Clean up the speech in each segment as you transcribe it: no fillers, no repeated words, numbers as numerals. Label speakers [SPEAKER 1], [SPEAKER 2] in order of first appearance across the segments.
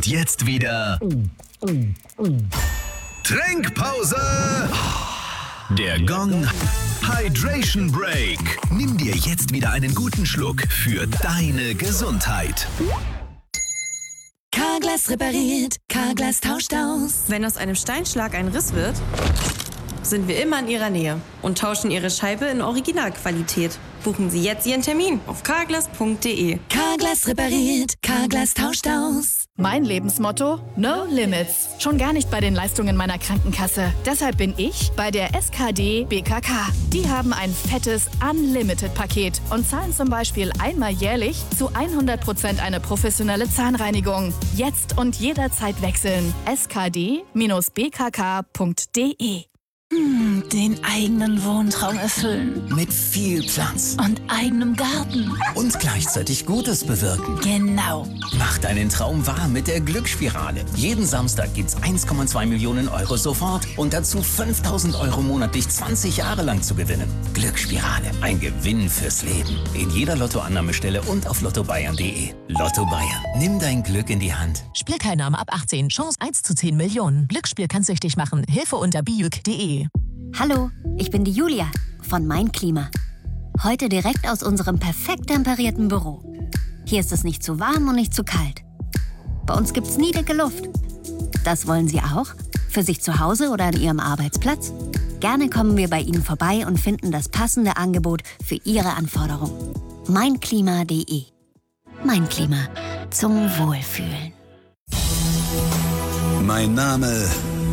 [SPEAKER 1] Und jetzt wieder Trinkpause. Der Gong Hydration Break. Nimm dir jetzt wieder einen guten Schluck für deine Gesundheit.
[SPEAKER 2] Carglass repariert, Carglass tauscht aus.
[SPEAKER 3] Wenn aus einem Steinschlag ein Riss wird, sind wir immer in Ihrer Nähe und tauschen Ihre Scheibe in Originalqualität. Buchen Sie jetzt Ihren Termin auf carglass.de.
[SPEAKER 2] Carglass repariert, Carglass tauscht aus.
[SPEAKER 4] Mein Lebensmotto? No Limits. Schon gar nicht bei den Leistungen meiner Krankenkasse. Deshalb bin ich bei der SKD BKK. Die haben ein fettes Unlimited-Paket und zahlen zum Beispiel einmal jährlich zu 100% eine professionelle Zahnreinigung. Jetzt und jederzeit wechseln. skd-bkk.de.
[SPEAKER 2] Den eigenen Wohntraum erfüllen.
[SPEAKER 5] Mit viel Platz.
[SPEAKER 2] Und eigenem Garten.
[SPEAKER 5] Und gleichzeitig Gutes bewirken.
[SPEAKER 2] Genau.
[SPEAKER 5] Mach deinen Traum wahr mit der Glücksspirale. Jeden Samstag gibt's 1,2 Millionen Euro sofort und dazu 5.000 Euro monatlich 20 Jahre lang zu gewinnen. Glücksspirale, ein Gewinn fürs Leben. In jeder Lottoannahmestelle und auf lottobayern.de. Lotto Bayern, nimm dein Glück in die Hand.
[SPEAKER 6] Spielteilnahme ab 18, Chance 1 zu 10 Millionen. Glücksspiel kann süchtig machen. Hilfe unter biuk.de.
[SPEAKER 7] Hallo, ich bin die Julia von Mein Klima. Heute direkt aus unserem perfekt temperierten Büro. Hier ist es nicht zu warm und nicht zu kalt. Bei uns gibt's nie dicke Luft. Das wollen Sie auch? Für sich zu Hause oder an Ihrem Arbeitsplatz? Gerne kommen wir bei Ihnen vorbei und finden das passende Angebot für Ihre Anforderungen. Meinklima.de. Mein Klima. Zum Wohlfühlen.
[SPEAKER 1] Mein Name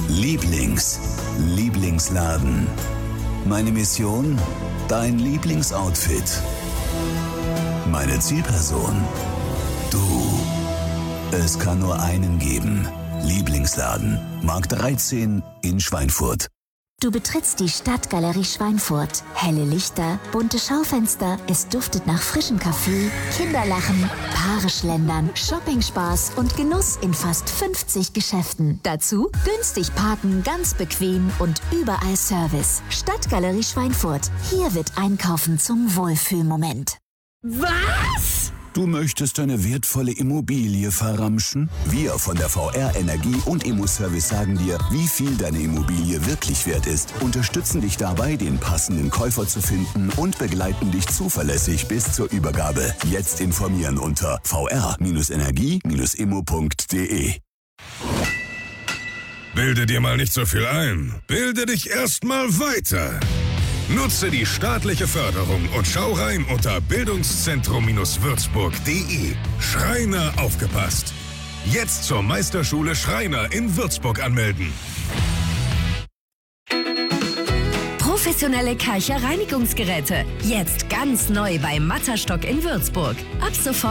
[SPEAKER 1] Lieblingsladen. Meine Mission? Dein Lieblingsoutfit. Meine Zielperson? Du. Es kann nur einen geben. Lieblingsladen. Markt 13 in Schweinfurt.
[SPEAKER 8] Du betrittst die Stadtgalerie Schweinfurt. Helle Lichter, bunte Schaufenster, es duftet nach frischem Kaffee, Kinderlachen, Paare schlendern, Shopping-Spaß und Genuss in fast 50 Geschäften. Dazu günstig parken, ganz bequem und überall Service. Stadtgalerie Schweinfurt. Hier wird Einkaufen zum Wohlfühlmoment.
[SPEAKER 2] Was?
[SPEAKER 1] Du möchtest deine wertvolle Immobilie verramschen? Wir von der VR Energie und Immoservice sagen dir, wie viel deine Immobilie wirklich wert ist, unterstützen dich dabei, den passenden Käufer zu finden und begleiten dich zuverlässig bis zur Übergabe. Jetzt informieren unter vr-energie-immo.de.
[SPEAKER 9] Bilde dir mal nicht so viel ein. Bilde dich erstmal weiter. Nutze die staatliche Förderung und schau rein unter bildungszentrum-würzburg.de. Schreiner aufgepasst. Jetzt zur Meisterschule Schreiner in Würzburg anmelden.
[SPEAKER 10] Professionelle Karcher Reinigungsgeräte. Jetzt ganz neu bei Matterstock in Würzburg. Ab sofort